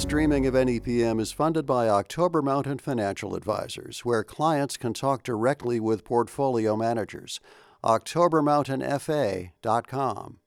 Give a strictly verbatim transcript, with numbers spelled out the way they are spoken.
streaming of N E P M is funded by October Mountain Financial Advisors, where clients can talk directly with portfolio managers. october mountain f a dot com